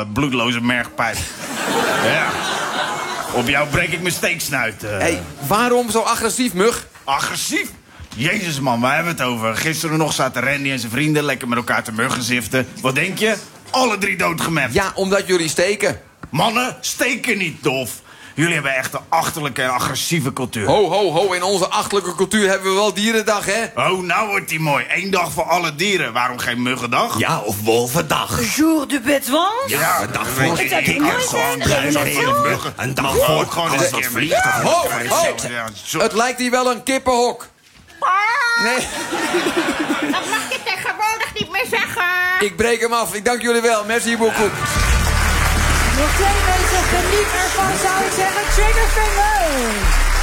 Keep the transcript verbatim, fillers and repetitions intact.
bloedloze mergpijp. Ja. Op jou breek ik mijn steeksnuit. Uh. Hey, waarom zo agressief, Mug? Agressief? Jezus man, waar hebben we het over? Gisteren nog zaten Randy en zijn vrienden lekker met elkaar te muggenziften. Wat denk je? Alle drie doodgemapt. Ja, omdat jullie steken. Mannen, steken niet, dof. Jullie hebben echt een achterlijke en agressieve cultuur. Ho, ho, ho. In onze achterlijke cultuur hebben we wel dierendag, hè? Oh, nou wordt die mooi. Eén dag voor alle dieren. Waarom geen muggendag? Ja, of wolvendag. Jour de béton? Ja, een dag weet voor je, Dat ik is heb mooi, gewoon hè? duizend Heel van de veel. muggen. Een dag Maar voor ook gewoon alles eens wat een keer vliegt. met- Ho, ho. Ja, zo- Het lijkt hier wel een kippenhok. Nee, Dat mag je tegenwoordig niet meer zeggen. ik breek hem af. Ik dank jullie wel. Merci beaucoup. Nog twee mensen, geniet ervan, zou ik zeggen. Triggerfinger.